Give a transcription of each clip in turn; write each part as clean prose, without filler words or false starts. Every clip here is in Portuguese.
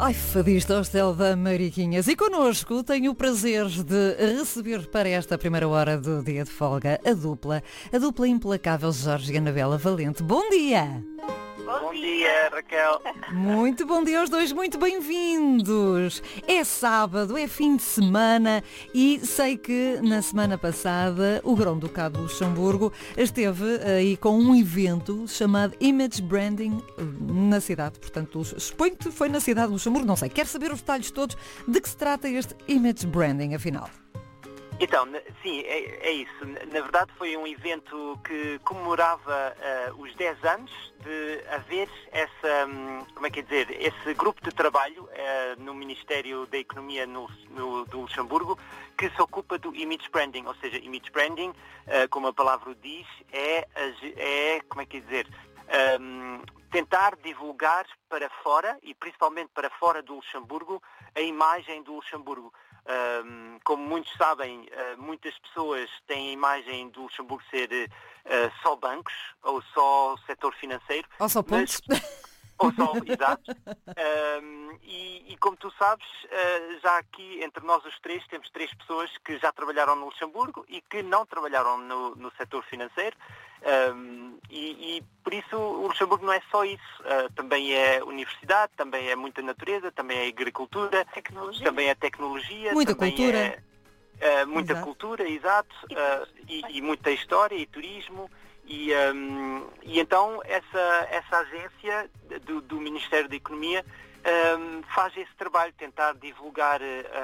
Ai, fadista hostel da Mariquinhas. E connosco tenho o prazer de receber para esta primeira hora do dia de folga a dupla implacável Jorge e Anabela Valente. Bom dia! Bom dia, Raquel. Muito bom dia aos dois, muito bem-vindos. É sábado, é fim de semana e sei que na semana passada o Grão-Ducado de Luxemburgo esteve aí com um evento chamado Image Branding na cidade, portanto, suponho que foi na cidade de Luxemburgo, não sei. Quero saber os detalhes todos de que se trata este Image Branding, afinal. Então, sim, é isso. Na verdade foi um evento que comemorava os 10 anos de haver esse grupo de trabalho no Ministério da Economia do Luxemburgo que se ocupa do Image Branding, ou seja, Image Branding, como a palavra diz, tentar divulgar para fora, e principalmente para fora do Luxemburgo, a imagem do Luxemburgo. Como muitos sabem, muitas pessoas têm a imagem do Luxemburgo ser só bancos, ou só setor financeiro. Ou só pontos. Ou só, exato. E como tu sabes, já aqui entre nós os três temos 3 pessoas que já trabalharam no Luxemburgo e que não trabalharam no setor financeiro. E por isso o Luxemburgo não é só isso. Também é universidade, também é muita natureza, também é agricultura, também é tecnologia. Muita também cultura. Muita Exato. cultura, exato. E muita história e turismo. E então essa agência do Ministério da Economia faz esse trabalho, tentar divulgar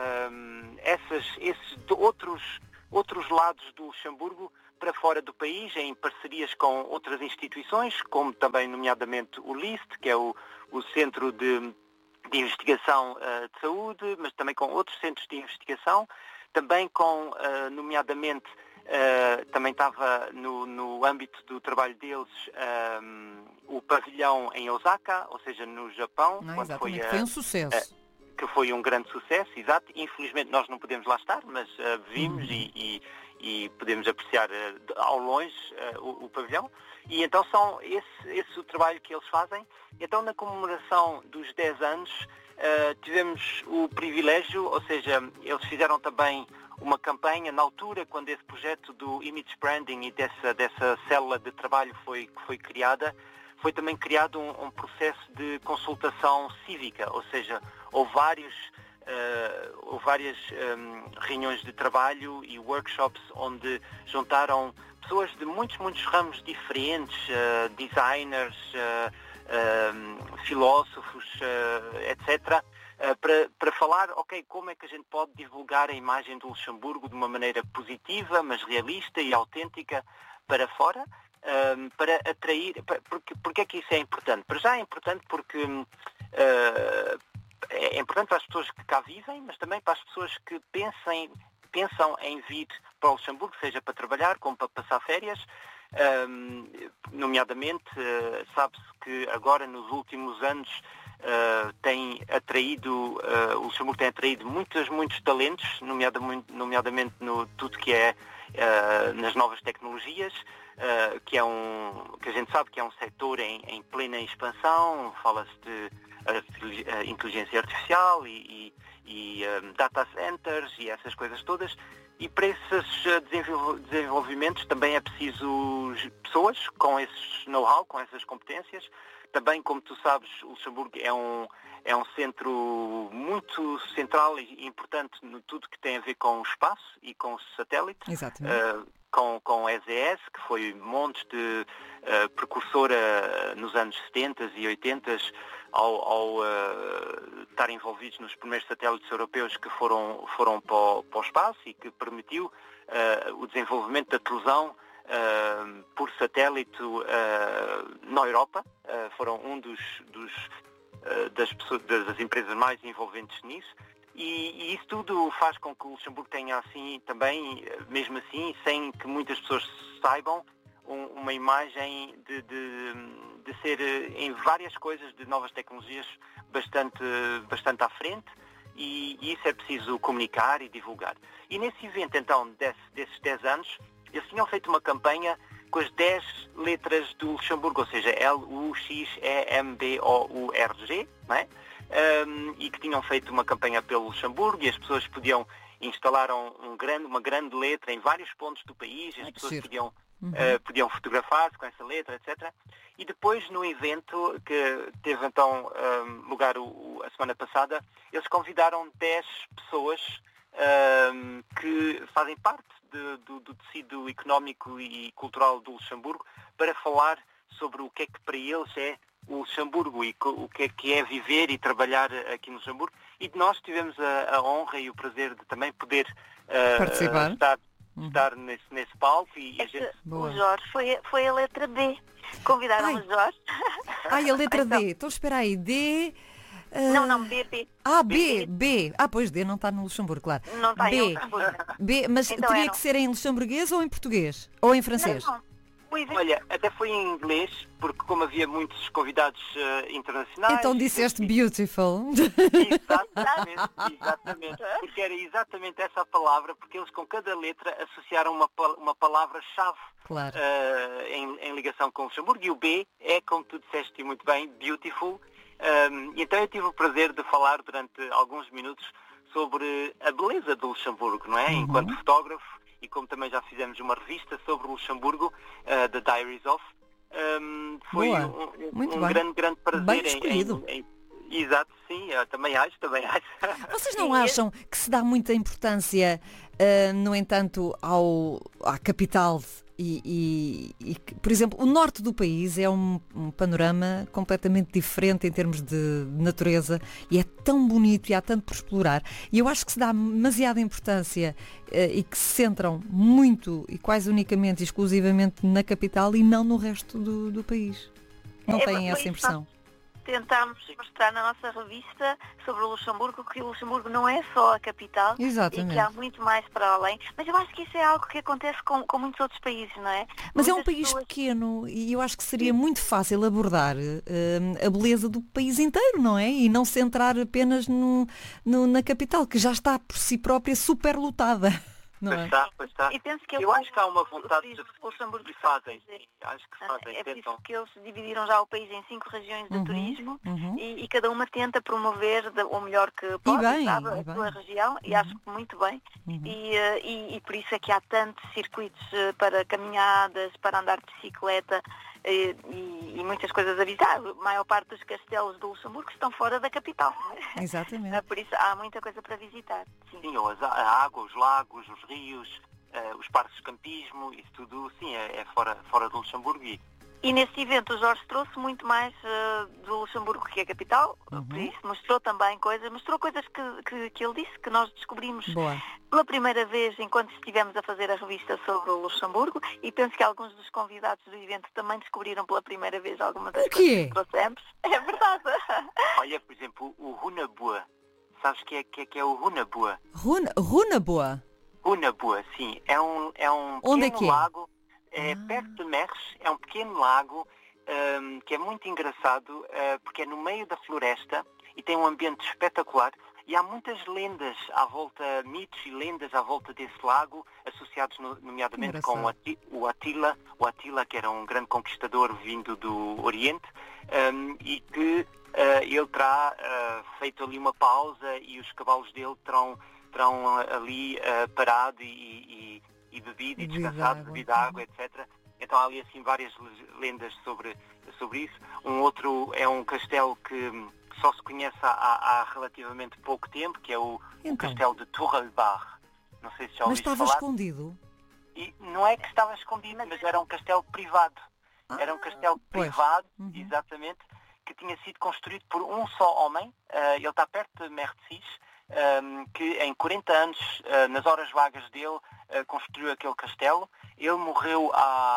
esses outros lados do Luxemburgo para fora do país, em parcerias com outras instituições, como também nomeadamente o LIST, que é o Centro de Investigação de Saúde, mas também com outros centros de investigação, também com, nomeadamente, também estava no âmbito do trabalho deles o pavilhão em Osaka, ou seja, no Japão. Exatamente, foi um sucesso. Que foi um grande sucesso, exato. Infelizmente nós não podemos lá estar, mas vimos e podemos apreciar ao longe o pavilhão. E então esse o trabalho que eles fazem. Então na comemoração dos 10 anos tivemos o privilégio, ou seja, eles fizeram também uma campanha na altura, quando esse projeto do Image Branding e dessa célula de trabalho foi criada, foi também criado um processo de consultação cívica, ou seja, houve várias reuniões de trabalho e workshops onde juntaram pessoas de muitos ramos diferentes, designers, filósofos, etc., para falar, como é que a gente pode divulgar a imagem do Luxemburgo de uma maneira positiva, mas realista e autêntica para fora, para atrair. Porque é que isso é importante? Para já é importante porque é importante para as pessoas que cá vivem, mas também para as pessoas que pensam em vir para o Luxemburgo, seja para trabalhar, como para passar férias. Nomeadamente, sabe-se que agora, nos últimos anos, o Luxemburgo tem atraído muitos talentos, nomeadamente no tudo que é nas novas tecnologias, que a gente sabe que é um setor em plena expansão. Fala-se de inteligência artificial e data centers e essas coisas todas. E para esses desenvolvimentos também é preciso pessoas com esse know-how, com essas competências. Também, como tu sabes, o Luxemburgo é um centro muito central e importante no tudo que tem a ver com o espaço e com o satélite. Exatamente. Com a ESS, que foi montes de precursora nos anos 70 e 80 ao estar envolvidos nos primeiros satélites europeus que foram para o espaço e que permitiu o desenvolvimento da televisão por satélite na Europa. Foram das empresas mais envolventes nisso. E isso tudo faz com que o Luxemburgo tenha assim também, mesmo assim, sem que muitas pessoas saibam, uma imagem de ser em várias coisas de novas tecnologias bastante à frente, e isso é preciso comunicar e divulgar. E nesse evento, então, desses 10 anos, eles tinham feito uma campanha com as 10 letras do Luxemburgo, ou seja, L-U-X-E-M-B-O-U-R-G, não é? e que tinham feito uma campanha pelo Luxemburgo e as pessoas instalaram uma grande letra em vários pontos do país, e as pessoas podiam fotografar-se com essa letra, etc. E depois, no evento que teve então lugar a semana passada, eles convidaram 10 pessoas que fazem parte do tecido económico e cultural do Luxemburgo para falar sobre o que é que para eles é o Luxemburgo e o que é viver e trabalhar aqui no Luxemburgo. E nós tivemos a honra e o prazer de também poder participar. Estar nesse palco. E a gente... O Jorge foi a letra B. Convidaram o Jorge. A letra D. Então espera aí. D... Não, B. B. Pois D não está no Luxemburgo, claro. Não está em Luxemburgo. B, mas então teria que ser em luxemburguês ou em português? Ou em francês? Não. Olha, até foi em inglês, porque como havia muitos convidados internacionais... Então disseste beautiful. Exatamente. Porque era exatamente essa a palavra, porque eles com cada letra associaram uma palavra-chave em ligação com o Luxemburgo. E o B é, como tu disseste muito bem, beautiful. Então eu tive o prazer de falar durante alguns minutos sobre a beleza do Luxemburgo, não é? Enquanto fotógrafo, e como também já fizemos uma revista sobre o Luxemburgo, The Diaries of, foi um grande prazer. Bem escolhido. Exato, sim, também acho. Vocês não acham que se dá muita importância, no entanto, à capital e, por exemplo, o norte do país é um panorama completamente diferente em termos de natureza e é tão bonito e há tanto por explorar, e eu acho que se dá demasiada importância e que se centram muito e quase unicamente e exclusivamente na capital e não no resto do país. Não têm essa impressão? Tentámos mostrar na nossa revista sobre o Luxemburgo que o Luxemburgo não é só a capital. Exatamente. E que há muito mais para além. Mas eu acho que isso é algo que acontece com muitos outros países, não é? Mas é um país pequeno e eu acho que seria muito fácil abordar a beleza do país inteiro, não é? E não centrar apenas na capital, que já está por si própria superlotada. Não é? Pois está. E penso que eu acho que há uma vontade de Luxemburgo fazem. Acho que fazem. É por isso que eles dividiram já o país em 5 regiões de turismo e cada uma tenta promover o melhor que pode, a sua região, e acho que muito bem. E por isso é que há tantos circuitos para caminhadas, para andar de bicicleta e muitas coisas a visitar. A maior parte dos castelos do Luxemburgo estão fora da capital. Exatamente. Por isso há muita coisa para visitar. Sim, a água, os lagos, os rios, os parques de campismo, isso tudo, sim, é fora do Luxemburgo. E nesse evento o Jorge trouxe muito mais do Luxemburgo, que é a capital, por isso mostrou coisas que ele disse, que nós descobrimos pela primeira vez enquanto estivemos a fazer a revista sobre o Luxemburgo, e penso que alguns dos convidados do evento também descobriram pela primeira vez alguma das coisas que trouxemos. É verdade. Olha, por exemplo, o Runaboa. Sabes o que é o Runaboa? Runaboa? Runaboa, sim. É um pequeno lago. É perto de Merches, é um pequeno lago que é muito engraçado porque é no meio da floresta e tem um ambiente espetacular e há muitas lendas à volta, mitos e lendas à volta desse lago, associados nomeadamente com o Attila, que era um grande conquistador vindo do Oriente e que ele terá feito ali uma pausa e os cavalos dele terão ali parado e bebido e descansado, bebido água, etc. Então há ali assim várias lendas sobre isso. Um outro é um castelo que só se conhece há relativamente pouco tempo, que é o castelo de Torrelbach. Não sei se já ouviste falar. Mas estava escondido? E não é que estava escondido, mas era um castelo privado. Era um castelo privado, exatamente, que tinha sido construído por um só homem. Ele está perto de Mercis, que em 40 anos, nas horas vagas dele, construiu aquele castelo. Ele morreu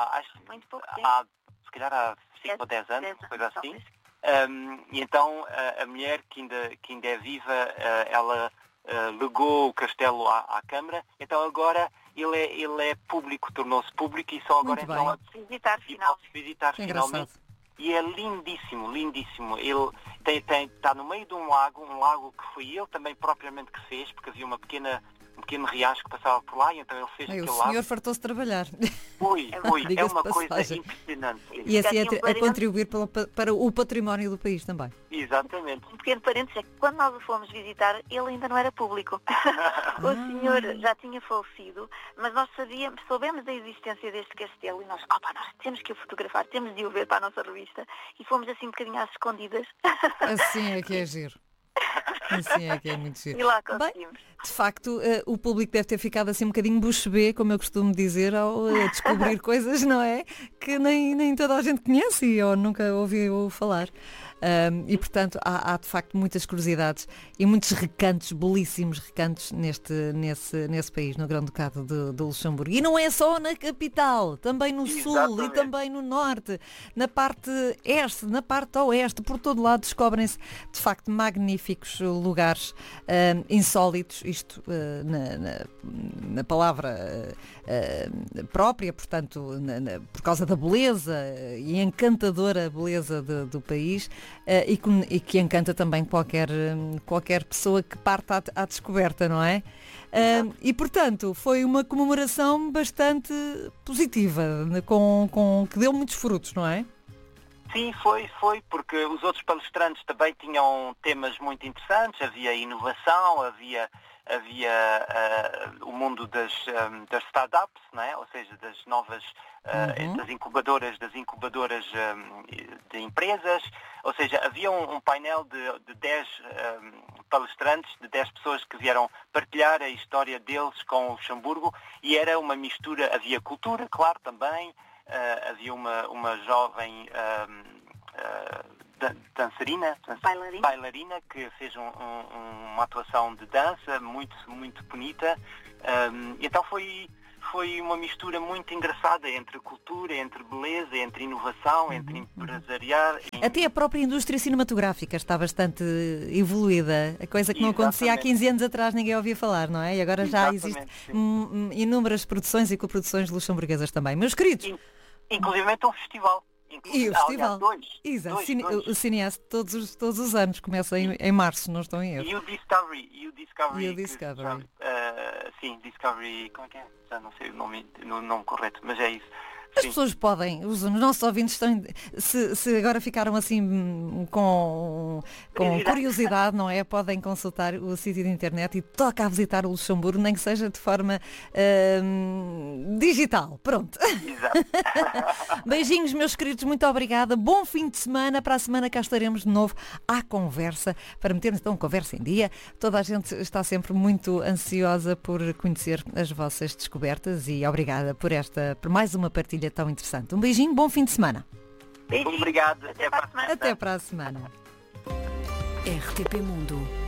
se calhar há 5 ou 10 anos, uma coisa assim. E então a mulher, que ainda é viva, ela legou o castelo à Câmara. Então agora ele é público, tornou-se público e só agora então pode-se visitar finalmente. E é lindíssimo. Ele está no meio de um lago que foi ele também propriamente que fez, porque havia uma pequena pequeno riacho que passava por lá, e então ele fez aquele lado. O senhor fartou-se trabalhar. É uma coisa impressionante. E assim a contribuir para o património do país também. Exatamente. Um pequeno parênteses é que quando nós o fomos visitar, ele ainda não era público. O senhor já tinha falecido, mas nós soubemos da existência deste castelo e nós temos que o fotografar, temos de o ver para a nossa revista, e fomos assim um bocadinho às escondidas. Assim é que é giro. Assim é que é muito giro. E lá conseguimos. Bem, de facto, o público deve ter ficado assim um bocadinho bucho bê, como eu costumo dizer, ao descobrir coisas, não é? Que nem toda a gente conhece ou nunca ouviu falar. E portanto há de facto muitas curiosidades e muitos recantos, belíssimos recantos nesse país, no Grão-Ducado de Luxemburgo. E não é só na capital, também no sul e também no norte, na parte este, na parte oeste, por todo lado descobrem-se de facto magníficos lugares insólitos, isto na palavra própria, portanto por causa da beleza e encantadora beleza do país. E que encanta também qualquer pessoa que parte à descoberta, não é? E portanto foi uma comemoração bastante positiva, que deu muitos frutos, não é? Sim, foi, porque os outros palestrantes também tinham temas muito interessantes, havia inovação, havia o mundo das startups, não é? Ou seja, das novas das incubadoras de empresas, ou seja, havia um painel de 10 palestrantes, de 10 pessoas que vieram partilhar a história deles com o Luxemburgo, e era uma mistura, havia cultura, claro, também, havia uma jovem bailarina que fez uma atuação de dança muito, muito bonita. Então foi uma mistura muito engraçada entre cultura, entre beleza, entre inovação, entre empresariar. Até a própria indústria cinematográfica está bastante evoluída, a coisa que não acontecia há 15 anos atrás, ninguém ouvia falar, não é? E agora já existem inúmeras produções e coproduções luxemburguesas também. Meus queridos! Inclusive um festival. E o festival. Dois. Exato. O Cineast todos os anos, começa em março, não estou em erro. E o Discovery. Sim, Discovery, como é que é? Já não sei o nome correto, mas é isso. As pessoas podem, os nossos ouvintes estão, se agora ficaram assim com curiosidade, não é? Podem consultar o sítio de internet e toca a visitar o Luxemburgo, nem que seja de forma digital. Pronto. Exato. Beijinhos, meus queridos, muito obrigada. Bom fim de semana. Para a semana cá estaremos de novo à conversa, para metermos então conversa em dia. Toda a gente está sempre muito ansiosa por conhecer as vossas descobertas e obrigada por mais uma partilha tão interessante. Um beijinho, bom fim de semana. Obrigado, até para a semana. RTP Mundo.